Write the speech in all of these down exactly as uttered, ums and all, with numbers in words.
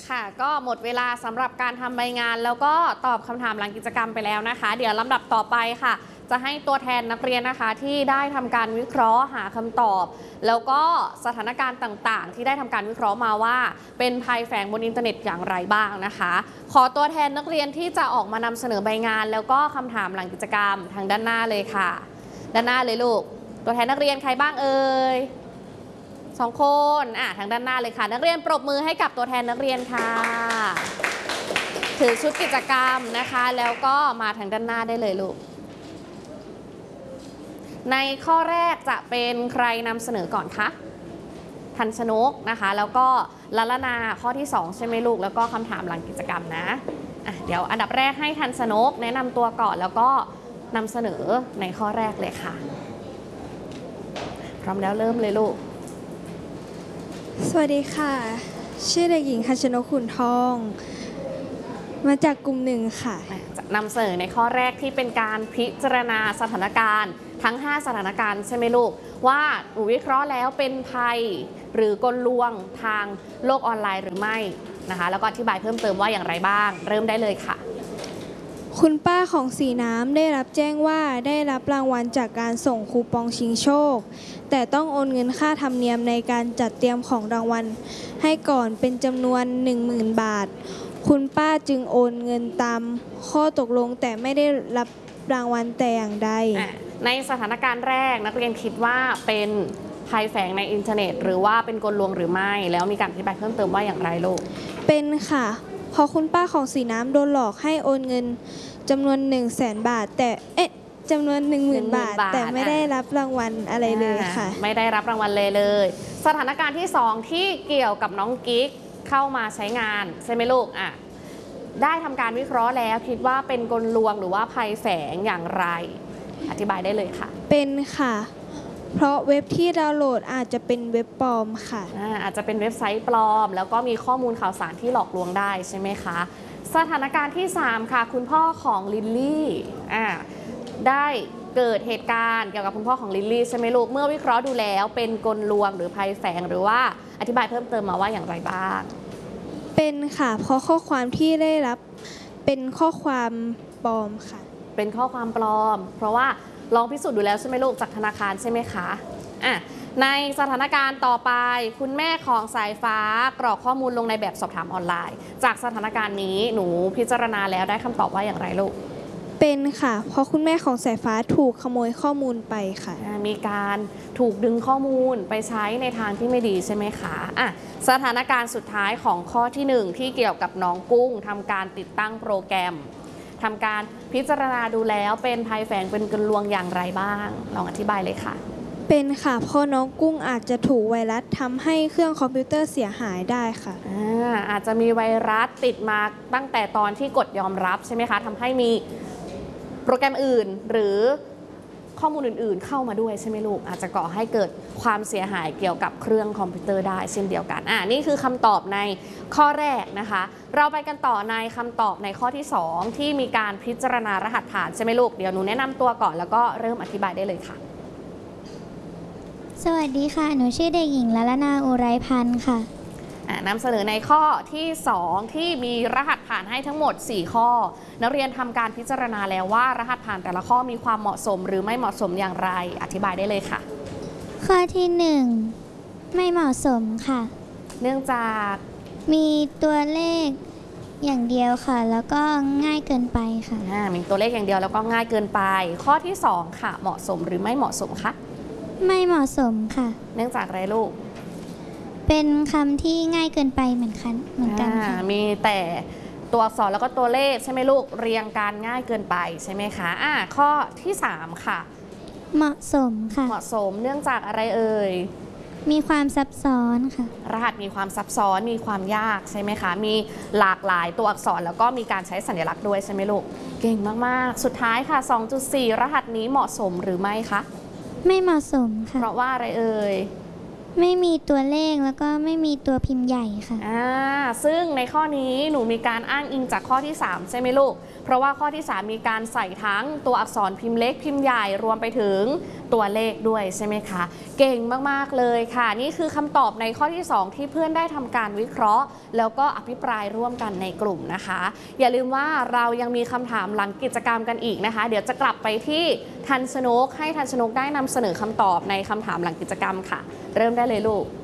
ค่ะก็หมดเวลาสำหรับการทำใบงานแล้วก็ตอบคำถามหลังกิจกรรมไปแล้วนะคะเดี๋ยวลำดับต่อไปค่ะจะให้ตัวแทนนักเรียนนะคะที่ได้ทำการวิเคราะห์หาคำตอบแล้วก็สถานการณ์ต่างๆที่ได้ทำการวิเคราะห์มาว่าเป็นภัยแฝงบนอินเทอร์เน็ตอย่างไรบ้างนะคะขอตัวแทนนักเรียนที่จะออกมานำเสนอใบงานแล้วก็คำถามหลังกิจกรรมทางด้านหน้าเลยค่ะด้านหน้าเลยลูกตัวแทนนักเรียนใครบ้างเอ่ยสองคนอ่ะทางด้านหน้าเลยค่ะนักเรียนปรบมือให้กับตัวแทนนักเรียนค่ะถือชุดกิจกรรมนะคะแล้วก็มาทางด้านหน้าได้เลยลูกในข้อแรกจะเป็นใครนำเสนอก่อนคะทันชนกนะคะแล้วก็ละละนาข้อที่สองใช่ไหมลูกแล้วก็คำถามหลังกิจกรรมนะอ่ะเดี๋ยวอันดับแรกให้ทันชนกแนะนำตัวก่อนแล้วก็นำเสนอในข้อแรกเลยค่ะพร้อมแล้วเริ่มเลยลูกสวัสดีค่ะชื่อเด็กหญิงทันชนกขุนทองมาจากกลุ่มหนึ่งค่ะจะนำเสนอในข้อแรกที่เป็นการพิจารณาสถานการณ์ทั้งห้าสถานการณ์ใช่ไหมลูกว่าหนูวิเคราะห์แล้วเป็นภัยหรือกลลวงทางโลกออนไลน์หรือไม่นะคะแล้วก็อธิบายเพิ่มเติมว่าอย่างไรบ้างเริ่มได้เลยค่ะคุณป้าของสีน้ำได้รับแจ้งว่าได้รับรางวัลจากการส่งคูปองชิงโชคแต่ต้องโอนเงินค่าธรรมเนียมในการจัดเตรียมของรางวัลให้ก่อนเป็นจำนวน หนึ่งหมื่น บาทคุณป้าจึงโอนเงินตามข้อตกลงแต่ไม่ได้รับรางวัลแต่อย่างใดในสถานการณ์แรกนักเรียนคิดว่าเป็นภัยแฝงในอินเทอร์เน็ตหรือว่าเป็นกลลวงหรือไม่แล้วมีการอธิบายเพิ่มเติมว่าอย่างไรลูกเป็นค่ะพอคุณป้าของสีน้ำโดนหลอกให้โอนเงินจำนวน หนึ่งแสน บาทแต่เอ๊ะจำนวน หนึ่งหมื่น บาทแต่ไม่ได้รับรางวัลอะไรเลยค่ะไม่ได้รับรางวัลเลยเลยสถานการณ์ที่สองที่เกี่ยวกับน้องกิ๊กเข้ามาใช้งานใช่ไหมลูกอ่ะได้ทำการวิเคราะห์แล้วคิดว่าเป็นกลลวงหรือว่าภัยแฝงอย่างไรอธิบายได้เลยค่ะเป็นค่ะเพราะเว็บที่ดาวน์โหลดอาจจะเป็นเว็บปลอมค่ะอาจจะเป็นเว็บไซต์ปลอมแล้วก็มีข้อมูลข่าวสารที่หลอกลวงได้ใช่ไหมคะสถานการณ์ที่สามค่ะคุณพ่อของลิลลี่ได้เกิดเหตุการณ์เกี่ยวกับคุณพ่อของลิลลี่ใช่ไหมลูกเมื่อวิเคราะห์ดูแล้วเป็นกลลวงหรือภัยแฝงหรือว่าอธิบายเพิ่มเติมมาว่าอย่างไรบ้างเป็นค่ะเพราะข้อความที่ได้รับเป็นข้อความปลอมค่ะเป็นข้อความปลอมเพราะว่าลองพิสูจน์ดูแล้วใช่ไหมลูกจากธนาคารใช่ไหมคะอ่ะในสถานการณ์ต่อไปคุณแม่ของสายฟ้ากรอกข้อมูลลงในแบบสอบถามออนไลน์จากสถานการณ์นี้หนูพิจารณาแล้วได้คำตอบว่าอย่างไรลูกเป็นค่ะเพราะคุณแม่ของสายฟ้าถูกขโมยข้อมูลไปค่ะมีการถูกดึงข้อมูลไปใช้ในทางที่ไม่ดีใช่ไหมคะอ่ะสถานการณ์สุดท้ายของข้อที่หนึ่งที่เกี่ยวกับน้องกุ้งทำการติดตั้งโปรแกรมทำการพิจารณาดูแล้วเป็นภัยแฝงเป็นกลลวงอย่างไรบ้างลองอธิบายเลยค่ะเป็นค่ะเพราะน้องกุ้งอาจจะถูกไวรัสทำให้เครื่องคอมพิวเตอร์เสียหายได้ค่ะอ่า อาจจะมีไวรัสติดมาตั้งแต่ตอนที่กดยอมรับใช่ไหมคะทำให้มีโปรแกรมอื่นหรือข้อมูลอื่นๆเข้ามาด้วยใช่ไหมลูกอาจจะก่อให้เกิดความเสียหายเกี่ยวกับเครื่องคอมพิวเตอร์ได้เช่นเดียวกันอ่านี่คือคำตอบในข้อแรกนะคะเราไปกันต่อในคำตอบในข้อที่สองที่มีการพิจารณารหัสผ่านใช่ไหมลูกเดี๋ยวหนูแนะนำตัวก่อนแล้วก็เริ่มอธิบายได้เลยค่ะสวัสดีค่ะหนูชื่อเด็กหญิงละละนาอุไรพันธ์ค่ะนำเสนอในข้อที่สองที่มีรหัสผ่านให้ทั้งหมดสี่ข้อนักเรียนทำการพิจารณาแล้วว่ารหัสผ่านแต่ละข้อมีความเหมาะสมหรือไม่เหมาะสมอย่างไรอธิบายได้เลยค่ะข้อที่หนึ่งไม่เหมาะสมค่ะเนื่องจากมีตัวเลขอย่างเดียวค่ะแล้วก็ง่ายเกินไปค่ะมีตัวเลขอย่างเดียวแล้วก็ง่ายเกินไปข้อที่สองค่ะเหมาะสมหรือไม่เหมาะสมคะไม่เหมาะสมค่ะเนื่องจากอะไรลูกเป็นคำที่ง่ายเกินไปเหมือนกันเหมือนกันค่ะมีแต่ตัวอักษรแล้วก็ตัวเลขใช่ไหมลูกเรียงการง่ายเกินไปใช่ไหมคะอ่าข้อที่สามค่ะเหมาะสมค่ะเหมาะสมเนื่องจากอะไรเอ่ยมีความซับซ้อนค่ะรหัสมีความซับซ้อนมีความยากใช่ไหมคะมีหลากหลายตัวอักษรแล้วก็มีการใช้สัญลักษณ์ด้วยใช่ไหมลูกเก่งมากๆสุดท้ายค่ะ สองจุดสี่ รหัสนี้เหมาะสมหรือไม่คะไม่เหมาะสมค่ะเพราะว่าอะไรเอ่ยไม่มีตัวเลขแล้วก็ไม่มีตัวพิมพ์ใหญ่ค่ะอ่าซึ่งในข้อนี้หนูมีการอ้างอิงจากข้อที่สามใช่ไหมลูกเพราะว่าข้อที่สามมีการใส่ทั้งตัวอักษรพิมพ์เล็กพิมพ์ใหญ่รวมไปถึงตัวเลขด้วยใช่ไหมคะเก่งมากๆเลยค่ะนี่คือคำตอบในข้อที่สองที่เพื่อนได้ทำการวิเคราะห์แล้วก็อภิปรายร่วมกันในกลุ่มนะคะอย่าลืมว่าเรายังมีคำถามหลังกิจกรรมกันอีกนะคะเดี๋ยวจะกลับไปที่ทันชนกให้ทันชนกได้นำเสนอคำตอบในคำถามหลังกิจกรรมค่ะเริ่มได้เลยลูก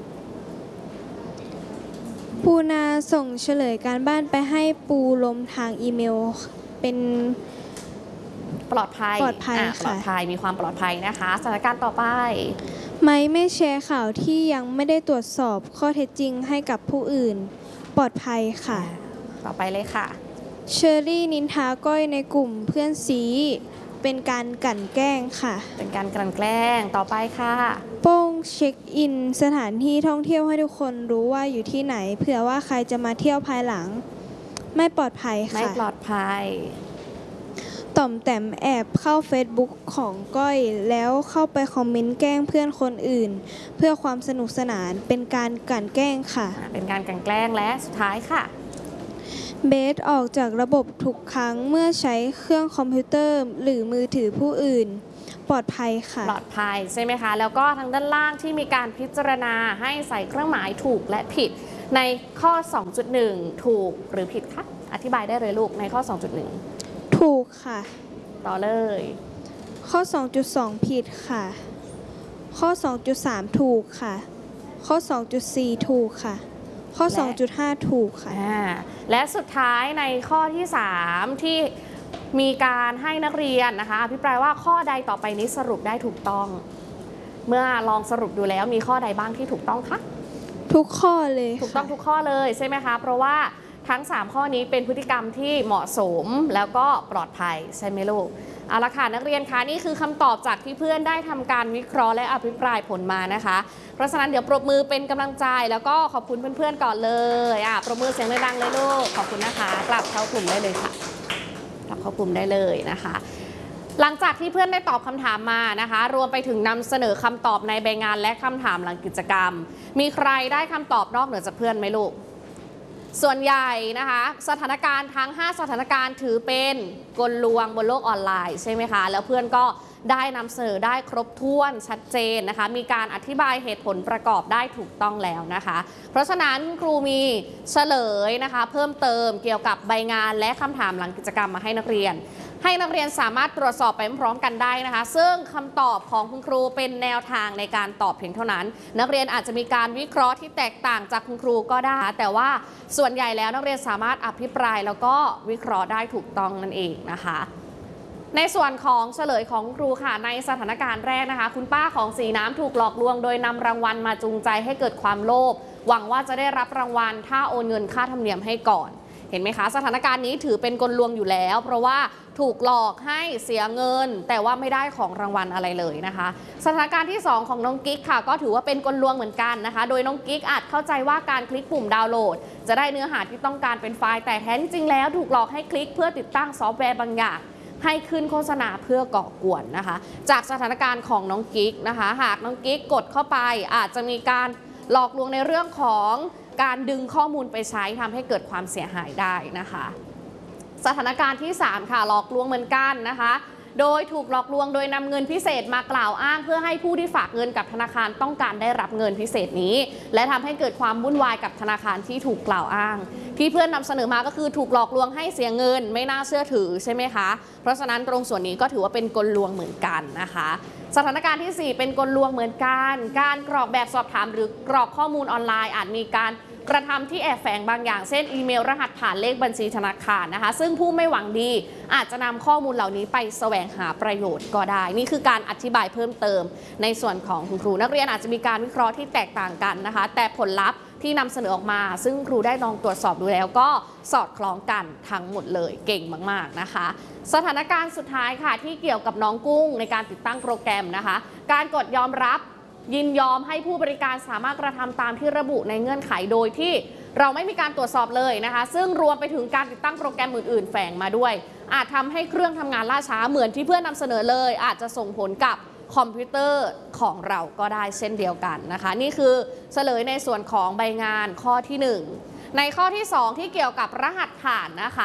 ปูนาส่งเฉลยการบ้านไปให้ปูลมทางอีเมลเป็นปลอดภัยปลอดภัยปลอดภัยมีความปลอดภัยนะคะสถานการณ์ต่อไปไม้ไม่แชร์ข่าวที่ยังไม่ได้ตรวจสอบข้อเท็จจริงให้กับผู้อื่นปลอดภัยค่ะต่อไปเลยค่ะเชอรี่นินทาก้อยในกลุ่มเพื่อนซีเป็นการกลั่นแกล้งค่ะเป็นการกลั่นแกล้งต่อไปค่ะโป้งเช็คอินสถานที่ท่องเที่ยวให้ทุกคนรู้ว่าอยู่ที่ไหนเผื่อว่าใครจะมาเที่ยวภายหลังไม่ปลอดภัยค่ะไม่ปลอดภัยต่อมแต้มแอบเข้า Facebook ของก้อยแล้วเข้าไปคอมเมนต์แกล้งเพื่อนคนอื่นเพื่อความสนุกสนานเป็นการกลั่นแกล้งค่ะเป็นการกลั่นแกล้งและสุดท้ายค่ะเบสออกจากระบบทุกครั้งเมื่อใช้เครื่องคอมพิวเตอร์หรือมือถือผู้อื่นปลอดภัยค่ะปลอดภัยใช่ไหมคะแล้วก็ทางด้านล่างที่มีการพิจารณาให้ใส่เครื่องหมายถูกและผิดในข้อ สองจุดหนึ่ง ถูกหรือผิดคะอธิบายได้เลยลูกในข้อ สองจุดหนึ่งถูกค่ะต่อเลยข้อ สองจุดสอง ผิดค่ะข้อ สองจุดสาม ถูกค่ะข้อ สองจุดสี่ ถูกค่ะข้อ สองจุดห้า ถูกค่ะและสุดท้ายในข้อที่สามที่มีการให้นักเรียนนะคะอภิปรายว่าข้อใดต่อไปนี้สรุปได้ถูกต้องเมื่อลองสรุปดูแล้วมีข้อใดบ้างที่ถูกต้องคะทุกข้อเลยถูกต้องทุกข้อเลยใช่ไหมคะเพราะว่าทั้งสามข้อนี้เป็นพฤติกรรมที่เหมาะสมแล้วก็ปลอดภัยใช่ไหมลูกเอาละค่ะนักเรียนคะนี่คือคำตอบจากที่เพื่อนได้ทำการวิเคราะห์และอภิปรายผลมานะคะเพราะฉะนั้นเดี๋ยวปรบมือเป็นกำลังใจแล้วก็ขอบคุณเพื่อนๆก่อนเลยอ่ะปรบมือเสียงดังๆเลยลูกขอบคุณนะคะกลับเข้ากลุ่มได้เลยค่ะกลับเข้ากลุ่มได้เลยนะคะหลังจากที่เพื่อนได้ตอบคำถามมานะคะรวมไปถึงนำเสนอคำตอบในใบงานและคำถามหลังกิจกรรมมีใครได้คำตอบนอกเหนือจากเพื่อนไหมลูกส่วนใหญ่นะคะสถานการณ์ทั้งห้าสถานการณ์ถือเป็นกลลวงบนโลกออนไลน์ใช่ไหมคะแล้วเพื่อนก็ได้นำเสนอได้ครบถ้วนชัดเจนนะคะมีการอธิบายเหตุผลประกอบได้ถูกต้องแล้วนะคะเพราะฉะนั้นครูมีเฉลยนะคะเพิ่มเติมเกี่ยวกับใบงานและคำถามหลังกิจกรรมมาให้นักเรียนให้นักเรียนสามารถตรวจสอบไปพร้อมกันได้นะคะซึ่งคำตอบของคุณครูเป็นแนวทางในการตอบเพียงเท่านั้นนักเรียนอาจจะมีการวิเคราะห์ที่แตกต่างจากคุณครูก็ได้แต่ว่าส่วนใหญ่แล้วนักเรียนสามารถอภิปรายแล้วก็วิเคราะห์ได้ถูกต้องนั่นเองนะคะในส่วนของเฉลยของครูค่ะในสถานการณ์แรกนะคะคุณป้าของสีน้ำถูกหลอกลวงโดยนำรางวัลมาจูงใจให้เกิดความโลภหวังว่าจะได้รับรางวัลถ้าโอนเงินค่าธรรมเนียมให้ก่อนเห็นไหมคะสถานการณ์นี้ถือเป็นกลลวงอยู่แล้วเพราะว่าถูกหลอกให้เสียเงินแต่ว่าไม่ได้ของรางวัลอะไรเลยนะคะสถานการณ์ที่สองของน้องกิ๊กค่ะก็ถือว่าเป็นกลลวงเหมือนกันนะคะโดยน้องกิ๊กอาจเข้าใจว่าการคลิกปุ่มดาวน์โหลดจะได้เนื้อหาที่ต้องการเป็นไฟล์แต่แท้จริงแล้วถูกหลอกให้คลิกเพื่อติดตั้งซอฟต์แวร์บางอย่างให้ขึ้นโฆษณาเพื่อก่อกวนนะคะจากสถานการณ์ของน้องกิ๊กนะคะหากน้องกิ๊กกดเข้าไปอาจจะมีการหลอกลวงในเรื่องของการดึงข้อมูลไปใช้ทำให้เกิดความเสียหายได้นะคะสถานการณ์ที่สามค่ะหลอกลวงเหมือนกันนะคะโดยถูกหลอกลวงโดยนำเงินพิเศษมากล่าวอ้างเพื่อให้ผู้ที่ฝากเงินกับธนาคารต้องการได้รับเงินพิเศษนี้และทำให้เกิดความวุ่นวายกับธนาคารที่ถูกกล่าวอ้างที่เพื่อนนำเสนอมาก็คือถูกหลอกลวงให้เสียเงินไม่น่าเชื่อถือใช่ไหมคะเพราะฉะนั้นตรงส่วนนี้ก็ถือว่าเป็นกลลวงเหมือนกันนะคะสถานการณ์ที่สี่เป็นกลลวงเหมือนกันการกรอกแบบสอบถามหรือกรอกข้อมูลออนไลน์อาจมีการกระทำที่แอบแฝงบางอย่างเช่นอีเมลรหัสผ่านเลขบัญชีธนาคารนะคะซึ่งผู้ไม่หวังดีอาจจะนำข้อมูลเหล่านี้ไปแสวงหาประโยชน์ก็ได้นี่คือการอธิบายเพิ่มเติมในส่วนของคุณครูนักเรียนอาจจะมีการวิเคราะห์ที่แตกต่างกันนะคะแต่ผลลัพธ์ที่นำเสนอออกมาซึ่งครูได้ลองตรวจสอบดูแล้วก็สอดคล้องกันทั้งหมดเลยเก่งมากๆนะคะสถานการณ์สุดท้ายค่ะที่เกี่ยวกับน้องกุ้งในการติดตั้งโปรแกรมนะคะการกดยอมรับยินยอมให้ผู้บริการสามารถกระทำตามที่ระบุในเงื่อนไขโดยที่เราไม่มีการตรวจสอบเลยนะคะซึ่งรวมไปถึงการติดตั้งโปรแกรมอื่นๆแฝงมาด้วยอาจทำให้เครื่องทำงานล่าช้าเหมือนที่เพื่อนนำเสนอเลยอาจจะส่งผลกับคอมพิวเตอร์ของเราก็ได้เช่นเดียวกันนะคะนี่คือเฉลยในส่วนของใบงานข้อที่หนึ่งในข้อที่สองที่เกี่ยวกับรหัสผ่านนะคะ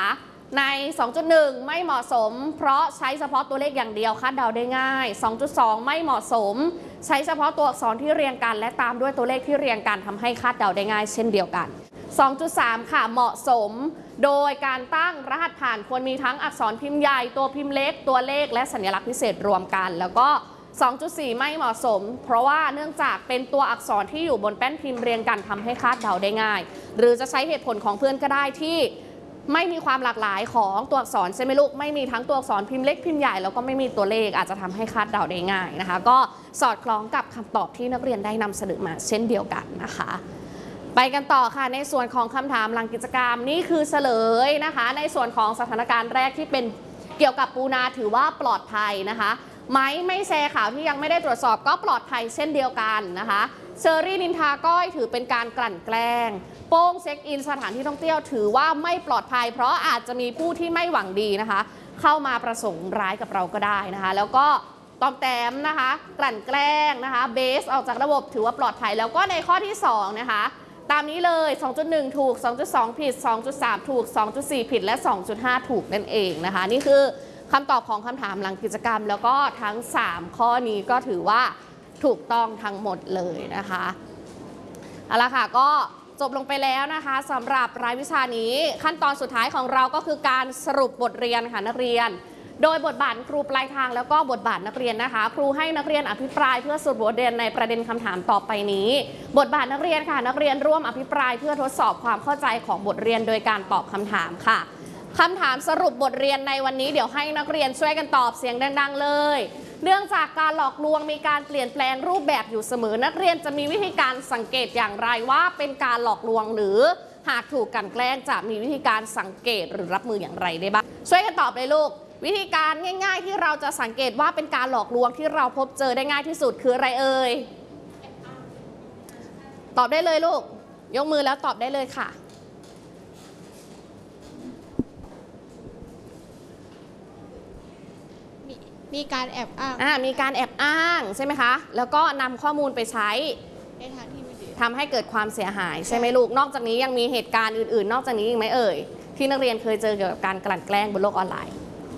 ใน สองจุดหนึ่ง ไม่เหมาะสมเพราะใช้เฉพาะตัวเลขอย่างเดียวคาดเดาได้ง่าย สองจุดสอง ไม่เหมาะสมใช้เฉพาะตัวอักษรที่เรียงกันและตามด้วยตัวเลขที่เรียงกันทำให้คาดเดาได้ง่ายเช่นเดียวกัน สองจุดสาม ค่ะเหมาะสมโดยการตั้งรหัสผ่านควรมีทั้งอักษรพิมพ์ใหญ่ตัวพิมพ์เล็กตัวเลขและสัญลักษณ์พิเศษรวมกันแล้วก็ สองจุดสี่ ไม่เหมาะสมเพราะว่าเนื่องจากเป็นตัวอักษรที่อยู่บนแป้นพิมพ์เรียงกันทำให้คาดเดาได้ง่ายหรือจะใช้เหตุผลของเพื่อนก็ได้ที่ไม่มีความหลากหลายของตัวอักษรใช่ไหมลูกไม่มีทั้งตัวอักษรพิมพ์เล็กพิมพ์ใหญ่แล้วก็ไม่มีตัวเลขอาจจะทำให้คาดเดาได้ง่ายนะคะก็สอดคล้องกับคำตอบที่นักเรียนได้นำเสนอมาเช่นเดียวกันนะคะไปกันต่อค่ะในส่วนของคำถามหลังกิจกรรมนี่คือเฉลยนะคะในส่วนของสถานการณ์แรกที่เป็นเกี่ยวกับปูนาถือว่าปลอดภัยนะคะไม้ไม่แชร์ข่าวที่ยังไม่ได้ตรวจสอบก็ปลอดภัยเช่นเดียวกันนะคะเชอรี่นินทาก้อยถือเป็นการกลั่นแกล้งโป้งเช็คอินสถานที่ท่องเที่ยวถือว่าไม่ปลอดภัยเพราะอาจจะมีผู้ที่ไม่หวังดีนะคะเข้ามาประสงค์ร้ายกับเราก็ได้นะคะแล้วก็ตอมแต้มนะคะกลั่นแกล้งนะคะเบสออกจากระบบถือว่าปลอดภัยแล้วก็ในข้อที่สองนะคะตามนี้เลย สองจุดหนึ่ง ถูก สองจุดสอง ผิด สองจุดสาม ถูก สองจุดสี่ ผิดและ สองจุดห้า ถูกนั่นเองนะคะนี่คือคำตอบของคำถามหลังกิจกรรมแล้วก็ทั้งสามข้อนี้ก็ถือว่าถูกต้องทั้งหมดเลยนะคะเอาละค่ะก็จบลงไปแล้วนะคะสำหรับรายวิชานี้ขั้นตอนสุดท้ายของเราก็คือการสรุปบทเรียนค่ะนักเรียนโดยบทบาทครูปลายทางแล้วก็บทบาทนักเรียนนะคะครูให้นักเรียนอภิปรายเพื่อสรุปบทเรียนในประเด็นคำถามต่อไปนี้บทบาทนักเรียนค่ะนักเรียนร่วมอภิปรายเพื่อทดสอบความเข้าใจของบทเรียนโดยการตอบคำถามค่ะคำถามสรุปบทเรียนในวันนี้เดี๋ยวให้นักเรียนช่วยกันตอบเสียงดังๆเลยเนื่องจากการหลอกลวงมีการเปลี่ยนแปลงรูปแบบอยู่เสมอนักเรียนจะมีวิธีการสังเกตอย่างไรว่าเป็นการหลอกลวงหรือหากถูกกลั่นแกล้งจะมีวิธีการสังเกตหรือรับมืออย่างไรได้บ้างช่วยกันตอบเลยลูกวิธีการง่ายๆที่เราจะสังเกตว่าเป็นการหลอกลวงที่เราพบเจอได้ง่ายที่สุดคืออะไรเอ่ยตอบได้เลยลูกยกมือแล้วตอบได้เลยค่ะมีการแอบอ้างอ่ามีการแอบอ้างใช่ไหมคะแล้วก็นำข้อมูลไปใช้ในทางที่ไม่ดีทำให้เกิดความเสียหายใช่ไหมลูกนอกจากนี้ยังมีเหตุการณ์อื่นๆนอกจากนี้อีกไหมเอ่ยที่นักเรียนเคยเจอเกี่ยวกับการกลั่นแกล้งบนโลกออนไลน์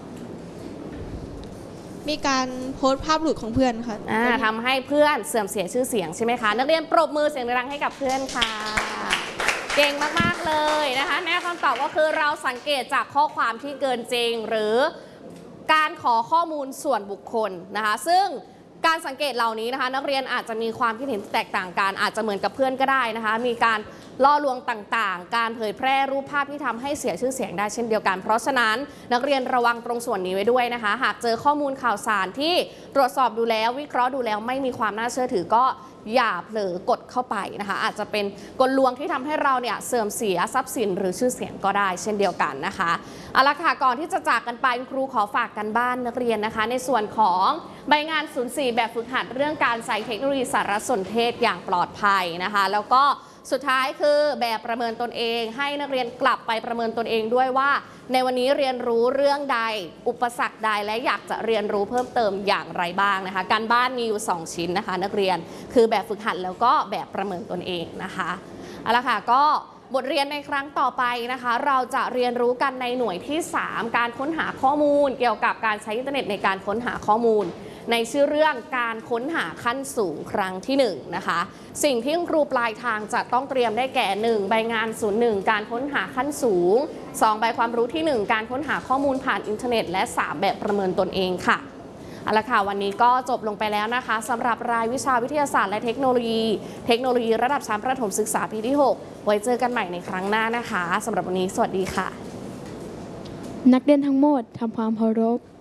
มีการโพสต์ภาพหลุดของเพื่อนค่ะทำให้เพื่อนเสื่อมเสียชื่อเสียงใช่ไหมคะนักเรียนปรบมือเสียงดังให้กับเพื่อนค่ะเก่งมากๆเลยนะคะแน่คำตอบก็คือเราสังเกตจากข้อความที่เกินจริงหรือการขอข้อมูลส่วนบุคคลนะคะซึ่งการสังเกตเหล่านี้นะคะนักเรียนอาจจะมีความคิดเห็นแตกต่างกันอาจจะเหมือนกับเพื่อนก็ได้นะคะมีการล่อลวงต่างๆการเผยแพร่รูปภาพที่ทำให้เสียชื่อเสียงได้เช่นเดียวกันเพราะฉะนั้นนักเรียนระวังตรงส่วนนี้ไว้ด้วยนะคะหากเจอข้อมูลข่าวสารที่ตรวจสอบดูแล้ววิเคราะห์ดูแล้วไม่มีความน่าเชื่อถือก็อย่าเผลอกดเข้าไปนะคะอาจจะเป็นกลลวงที่ทำให้เราเนี่ยเสื่อมเสียทรัพย์สินหรือชื่อเสียงก็ได้เช่นเดียวกันนะคะเอาละค่ะก่อนที่จะจากกันไปครูขอฝากกันบ้านนักเรียนนะคะในส่วนของใบงาน ศูนย์สี่ แบบฝึกหัดเรื่องการใช้เทคโนโลยีสารสนเทศอย่างปลอดภัยนะคะแล้วก็สุดท้ายคือแบบประเมินตนเองให้นักเรียนกลับไปประเมินตนเองด้วยว่าในวันนี้เรียนรู้เรื่องใดอุปสรรคใดและอยากจะเรียนรู้เพิ่มเติมอย่างไรบ้างนะคะการบ้านมีอยู่สองชิ้นนะคะนักเรียนคือแบบฝึกหัดแล้วก็แบบประเมินตนเองนะคะเอาละค่ะก็บทเรียนในครั้งต่อไปนะคะเราจะเรียนรู้กันในหน่วยที่สามการค้นหาข้อมูลเกี่ยวกับการใช้อินเทอร์เน็ตในการค้นหาข้อมูลในชื่อเรื่องการค้นหาขั้นสูงครั้งที่หนึ่งนะคะสิ่งที่ครูปลายทางจะต้องเตรียมได้แก่หนึ่งใบงาน ศูนย์หนึ่ง การค้นหาขั้นสูงสองใบความรู้ที่หนึ่งการค้นหาข้อมูลผ่านอินเทอร์เน็ตและสามแบบประเมินตนเองค่ะเอาละค่ะวันนี้ก็จบลงไปแล้วนะคะสำหรับรายวิชาวิทยาศาสตร์และเทคโนโลยีเทคโนโลยีระดับชั้นประถมศึกษาปีที่หกไว้เจอกันใหม่ในครั้งหน้านะคะสำหรับวันนี้สวัสดีค่ะนักเรียนทั้งหมดทำความเคารพ